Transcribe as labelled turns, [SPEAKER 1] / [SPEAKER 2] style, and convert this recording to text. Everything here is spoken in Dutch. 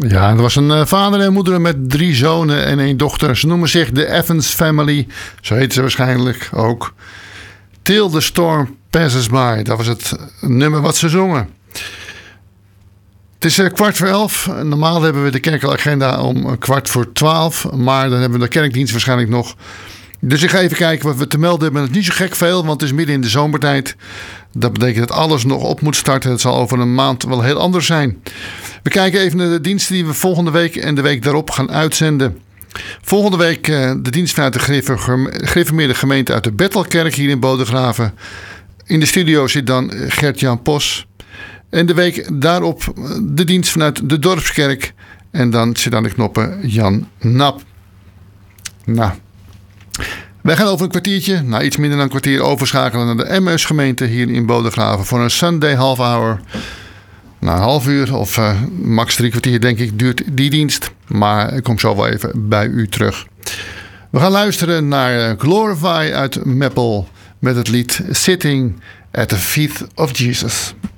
[SPEAKER 1] Ja, er was een vader en moeder met 3 zonen en 1 dochter. Ze noemen zich de Evans Family. Zo heet ze waarschijnlijk ook. Till the Storm Passes By. Dat was het nummer wat ze zongen. Het is 11:15. Normaal hebben we de kerkelijke agenda om 11:45. Maar dan hebben we de kerkdienst waarschijnlijk nog. Dus ik ga even kijken wat we te melden hebben. Het is niet zo gek veel, want het is midden in de zomertijd. Dat betekent dat alles nog op moet starten. Het zal over een maand wel heel anders zijn. We kijken even naar de diensten die we volgende week en de week daarop gaan uitzenden. Volgende week de dienst vanuit de gereformeerde gemeente uit de Bethelkerk hier in Bodegraven. In de studio zit dan Gert-Jan Pos. En de week daarop de dienst vanuit de Dorpskerk. En dan zit aan de knoppen Jan Nap. Nou, wij gaan over een kwartiertje, iets minder dan een kwartier, overschakelen naar de Emmaus gemeente hier in Bodegraven voor een Sunday half hour. Na een half uur of max 3 kwartier denk ik duurt die dienst. Maar ik kom zo wel even bij u terug. We gaan luisteren naar Glorify uit Meppel met het lied Sitting at the Feet of Jesus.